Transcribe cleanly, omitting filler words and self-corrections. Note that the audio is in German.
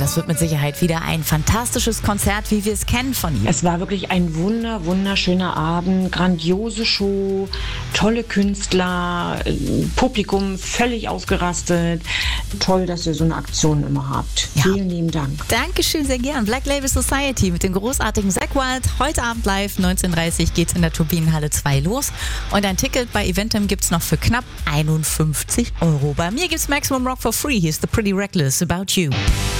das wird mit Sicherheit wieder ein fantastisches Konzert, wie wir es kennen von ihm. Es war wirklich ein wunderschöner Abend, grandiose Show, tolle Künstler, Publikum völlig ausgerastet. Toll, dass ihr so eine Aktion immer habt. Ja. Vielen lieben Dank. Dankeschön, sehr gern. Black Label Society mit dem großartigen Zack Wild. Heute Abend live, 19:30 Uhr geht's in der Turbinenhalle 2 los. Und ein Ticket bei Eventim gibt's noch für knapp 51 €. Bei mir gibt's Maximum Rock for free. Here's The Pretty Reckless, About You.